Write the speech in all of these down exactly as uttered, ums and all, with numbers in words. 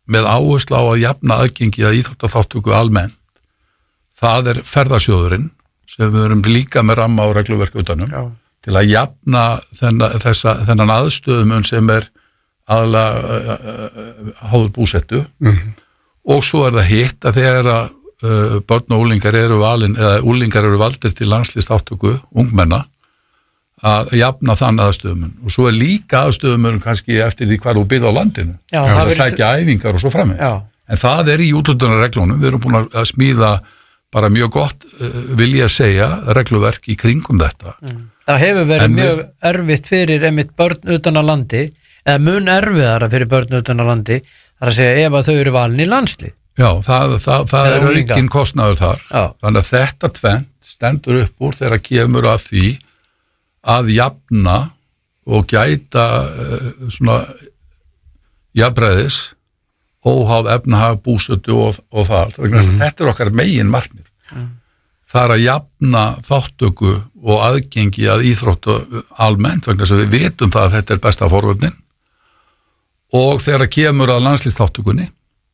með áherslu á að jafna aðgengi að íþróttaþátttöku almennt, það er ferðasjóðurinn sem við erum líka með ramma og regluverk utanum Já. Til að jafna þennan, þessa, þennan aðstöðumun sem er aðalega uh, háður búsettu mm-hmm. og svo er það hitt að þegar að uh, börn og úlingar eru valin eða úlingar eru valdir til landsliðsþátttöku ungmenna að jafna þann aðstöðumun og svo er líka aðstöðumun kannski eftir því hvað þú byrð á landinu Já, það að sækja st... æfingar og svo frammi en það er í úthlutunarreglunum, við erum búin að smíða bara mjög gott uh, vil ég segja regluverk í kringum þetta mm. Það hefur verið en mjög við... erfitt fyrir einmitt börn utan á landi eða mun erfiðara fyrir börn utan á landi þar að segja ef að þau eru valin í landslið Já, það, það, það er aukinn kostnaður þar Já. Þannig að þetta tvennt stendur upp úr þegar kemur að því að jafna og gæta uh, svona jafnræðis óháð efnahag, búsetu og, og það mm. þetta er okkar megin markmið mm. það er að jafna þáttöku og aðgengi að íþróttu almennt vegna sem við vitum það að þetta er besta forvörnin og þegar kemur að landsliðsþáttökunni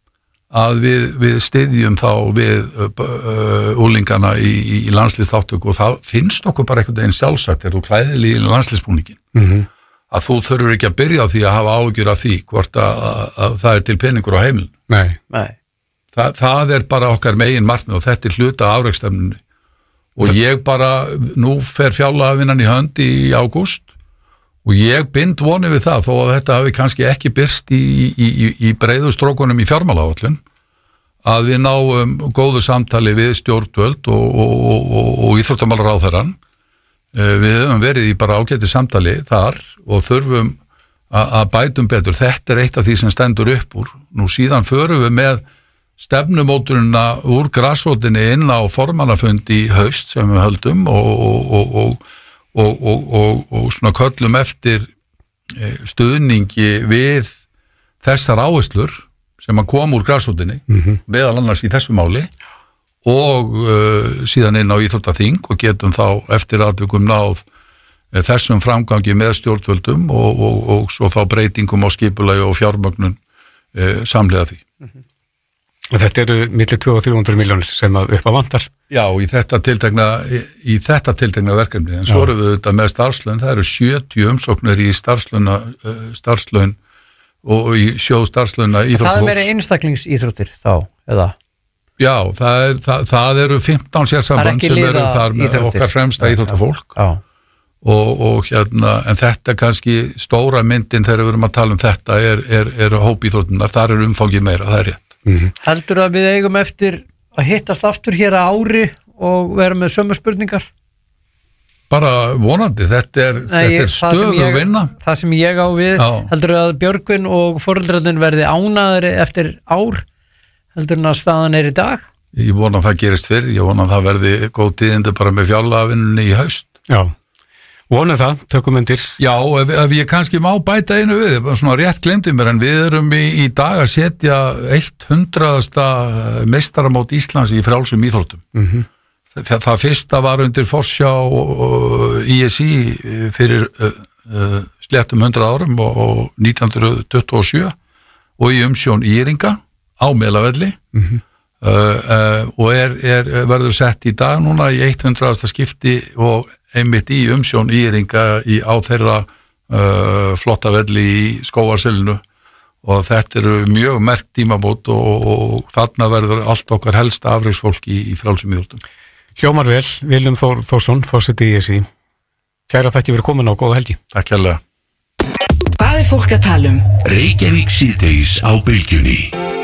að við, við styðjum þá við uh, úlingana í, í landsliðsþáttöku og það finnst okkur bara einhvern veginn sjálfsagt þegar þú klæðir í landsliðsbúningin mm-hmm. að þú þurfur ekki að byrja á því að hafa áhyggjur af því hvort að, að, að það er til peningur á heimilin Nei. Nei. Þa, það er bara okkar megin markmið og þetta er hluta afrekstefnunni og ég bara, nú fer fjárlagavinnan í hönd í ágúst og ég bind vonið við það þó að þetta hafi kannski ekki birst í, í, í, í breiðustrókunum í fjármálaáætlun að við náum góðu samtali við stjórnvöld og, og, og, og, og íþróttamálaráðherrann við höfum verið í bara ágæti samtali þar og þurfum að bætum betur, þetta er eitt af því sem stendur upp úr, nú síðan förum við með stefnumótunina úr grasrótinni inn á formannafund í haust sem við höldum og, og, og, og, og, og, og, og svona köllum eftir stuðningi við þessar áherslur sem að koma úr grasrótinni mm-hmm. meðal annars í þessu máli og uh, síðan inn á íþróttaþing og getum þá eftir atvikum náð uh, þessum framgangi með stjórnvöldum og, og, og svo þá breytingum á skipulagi og fjármögnun uh, samlega því. Mm-hmm. Þetta eru milli tvö og þrjú hundruð milljónir sem að upp á vantar. Já, í þetta tiltekna, í, í þetta tiltekna verkefni, en svo eru við þetta með starfslaun, það eru sjötíu umsóknir í starfslauna, uh, starfslaun og í sjóð starfslauna íþróttafólks. Það er verið einstaklingsíþróttir þá, eða? Já, það, er, það, það eru fimmtán sérsamband sem eru þar með íþróttir. Okkar fremsta íþróttafólk Já. Og, og hérna, en þetta kannski stóra myndin þegar við erum að tala um þetta er, er, er hópíþróttunar, þar er umfangið meira, það er rétt. Mm-hmm. Heldur að við eigum eftir að hittast aftur hér að ári og vera með sömu spurningar? Bara vonandi, þetta er, Nei, þetta er stöðu að vinna. Það sem ég á við, Já. Heldur að Björgvin og foreldrarnir verði ánæðari eftir ár, heldur að staðan er í dag? Ég vona að það gerist fyrr, ég vona að það verði góð tíðindi bara með fjárlagavinnunni í haust. Já. Vonum það, tökum undir. Já, ef, ef ég kannski má bæta einu við, svona rétt glemdi mér, en við erum í, í dag að setja hundraðasta meistaramót Íslands í frjálsum íþróttum. Mm-hmm. Það, það fyrsta var undir forsjá í S í fyrir uh, uh, sléttum hundrað árum og, og nítján hundruð tuttugu og sjö og í umsjón Íringa á Melavelli mm-hmm. uh, uh, og er, er, verður sett í dag núna í hundraðasta skipti og einmitt í umsjón Íringa í, á þeirra uh, flotta velli í Skógarselinu og þetta eru mjög merkt tímamót og, og, og þarna verður allt okkar helsta afreiksfólk í, í frjálsum íþróttum. Hljómar vel, Willum Þór Þórsson, forseti í S í. Kæra þakki fyrir komin á góða helgi. Takk hérlega. Hvað er fólk að tala um? Reykjavík síðdegis á Bylgjunni.